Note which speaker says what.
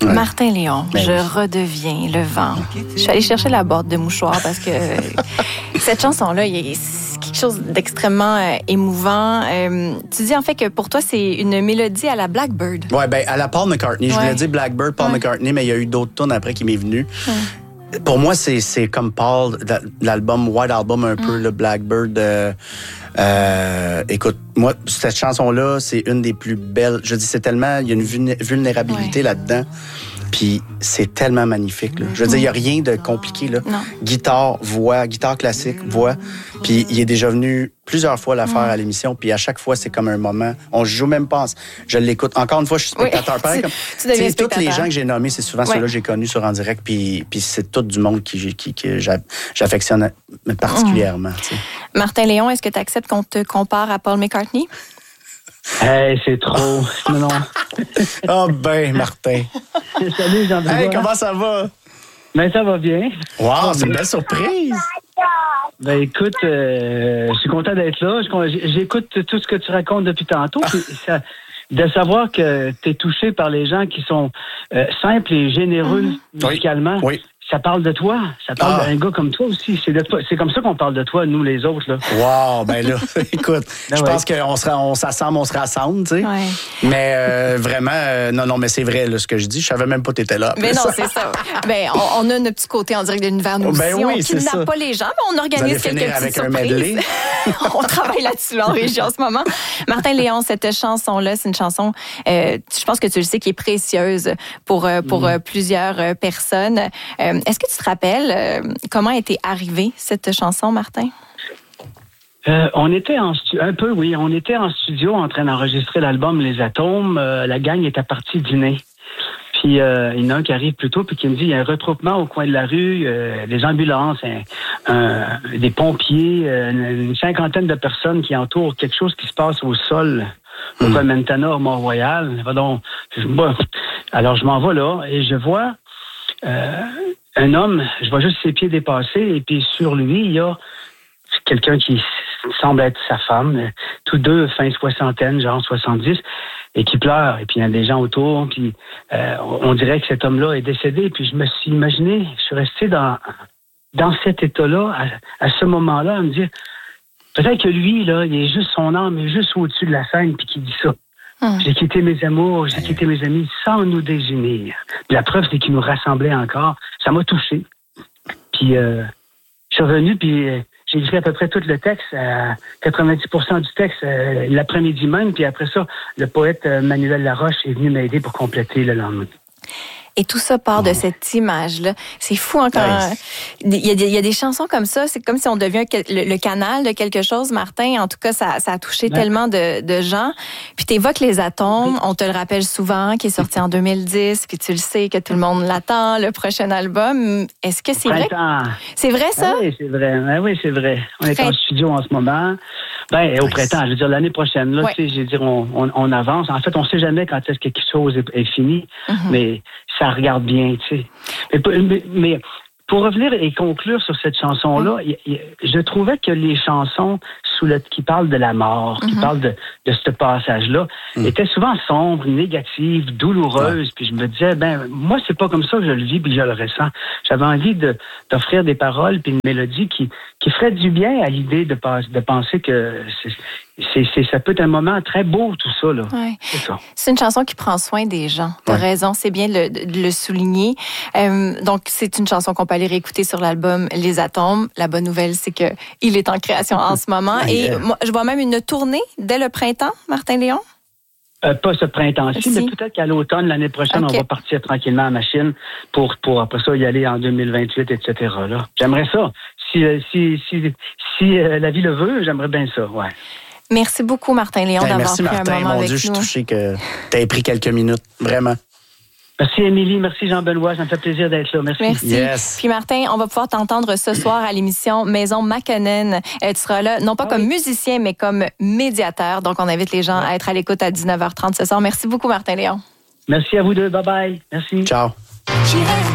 Speaker 1: Ouais.
Speaker 2: Martin Léon, je redeviens le vent. Je suis allée chercher la boîte de mouchoirs parce que cette chanson-là, c'est quelque chose d'extrêmement émouvant. Tu dis en fait que pour toi, c'est une mélodie à la Blackbird.
Speaker 1: Oui, à la Paul McCartney. Je voulais dire Blackbird, Paul McCartney, mais il y a eu d'autres tunes après qui m'est venu. Pour moi, c'est comme Paul, l'album, White Album un peu, le Blackbird. Écoute, moi, cette chanson-là, c'est une des plus belles. Je dis, c'est tellement, il y a une vulnérabilité là-dedans. Puis c'est tellement magnifique, là. Je veux dire, il n'y a rien de compliqué, là.
Speaker 2: Non.
Speaker 1: Guitare, voix, guitare classique, voix. Puis il est déjà venu plusieurs fois la faire à l'émission. Puis à chaque fois, c'est comme un moment. On ne joue même pas. Je l'écoute. Encore une fois, je suis spectateur. Pareil, comme,
Speaker 2: tu deviens spectateur.
Speaker 1: Tous les gens que j'ai nommés, c'est souvent ceux-là que j'ai connus sur En Direct. Puis c'est tout du monde que j'affectionne particulièrement. T'sais.
Speaker 2: Martin Léon, est-ce que tu acceptes qu'on te compare à Paul McCartney?
Speaker 3: Hey, c'est trop. Non.
Speaker 1: Oh Martin.
Speaker 3: Salut, Jean-Benoît.
Speaker 1: Hey, comment ça va?
Speaker 3: Ben, ça va bien.
Speaker 1: Wow, c'est une belle surprise.
Speaker 3: Ben, écoute, je suis content d'être là. J'écoute tout ce que tu racontes depuis tantôt. De savoir que tu es touché par les gens qui sont simples et généreux musicalement. Oui. Ça parle de toi. Ça parle d'un gars comme toi aussi. C'est comme ça qu'on parle de toi, nous, les autres, là.
Speaker 1: Wow, ben là, écoute, je pense qu'on s'assemble, on se rassemble, tu sais.
Speaker 2: Ouais.
Speaker 1: Mais vraiment, non, mais c'est vrai, là, ce que je dis. Je savais même pas que t'étais là.
Speaker 2: Mais non, c'est ça. Ben, on a notre petit côté en direct de l'univers, nous aussi.
Speaker 1: Oui,
Speaker 2: on kidnappe pas les gens, mais on organise quelques petites surprises. On travaille là-dessus en région en ce moment. Martin Léon, cette chanson-là, c'est une chanson, je pense que tu le sais, qui est précieuse pour plusieurs personnes. Est-ce que tu te rappelles comment était arrivée cette chanson, Martin?
Speaker 3: On était en studio en train d'enregistrer l'album Les Atomes. La gang était partie dîner. Puis il y en a un qui arrive plus tôt puis qui me dit il y a un regroupement au coin de la rue, des ambulances, des pompiers, une cinquantaine de personnes qui entourent quelque chose qui se passe au sol au Comentana, au Mont-Royal. Alors je m'en vais là et je vois un homme, je vois juste ses pieds dépassés et puis sur lui, il y a quelqu'un qui semble être sa femme, tous deux fin soixantaine, genre 70, et qui pleure. Et puis il y a des gens autour, puis on dirait que cet homme-là est décédé. Puis je me suis imaginé, je suis resté dans cet état-là, à ce moment-là, à me dire, peut-être que lui, là, il est juste son âme, est juste au-dessus de la scène, puis qui dit ça. J'ai quitté mes amours, j'ai quitté mes amis sans nous désunir. Puis la preuve, c'est qu'ils nous rassemblaient encore. Ça m'a touché. Puis je suis revenu, puis j'ai écrit à peu près tout le texte, 90% du texte l'après-midi même. Puis après ça, le poète Manuel Laroche est venu m'aider pour compléter le lendemain.
Speaker 2: Et tout ça part de cette image-là. C'est fou encore. Il y a des chansons comme ça. C'est comme si on devient le canal de quelque chose, Martin. En tout cas, ça a touché tellement de gens. Puis t'évoques Les Atomes. On te le rappelle souvent, qui est sorti en 2010. Puis tu le sais que tout le monde l'attend, le prochain album. Est-ce que c'est vrai? C'est vrai, ça?
Speaker 3: Oui, c'est vrai. Oui, c'est vrai. On est en studio en ce moment. Au printemps, je veux dire, l'année prochaine. Là, tu sais, je veux dire, on avance. En fait, on ne sait jamais quand est-ce que quelque chose est fini. Mais ça regarde bien, tu sais. Mais pour revenir et conclure sur cette chanson-là, je trouvais que les chansons qui parlent de la mort, qui parlent de ce passage-là, étaient souvent sombres, négatives, douloureuses. Puis je me disais, moi, c'est pas comme ça que je le vis puis que je le ressens. J'avais envie d'offrir des paroles puis une mélodie qui ferait du bien à l'idée de penser que ça peut être un moment très beau, tout ça, là.
Speaker 2: Ouais. C'est une chanson qui prend soin des gens. T'as raison, c'est bien de le souligner. Donc, c'est une chanson qu'on peut aller réécouter sur l'album Les Atomes. La bonne nouvelle, c'est qu'il est en création en ce moment. Et moi, je vois même une tournée dès le printemps, Martin Léon?
Speaker 3: Pas ce printemps-ci, mais peut-être qu'à l'automne, l'année prochaine, on va partir tranquillement à machine pour après ça y aller en 2028, etc. Là. J'aimerais ça. Si la vie le veut, j'aimerais bien ça, ouais.
Speaker 2: Merci beaucoup, Martin Léon, d'avoir pris un moment avec nous.
Speaker 1: Je suis touché que tu aies pris quelques minutes, vraiment.
Speaker 3: Merci, Émilie. Merci, Jean-Benoît. Ça me fait plaisir d'être là. Merci.
Speaker 1: Yes.
Speaker 2: Puis, Martin, on va pouvoir t'entendre ce soir à l'émission Maison McKinnon. Tu seras là, non pas comme musicien, mais comme médiateur. Donc, on invite les gens à être à l'écoute à 19h30 ce soir. Merci beaucoup, Martin Léon.
Speaker 3: Merci à vous deux. Bye-bye. Merci.
Speaker 1: Ciao.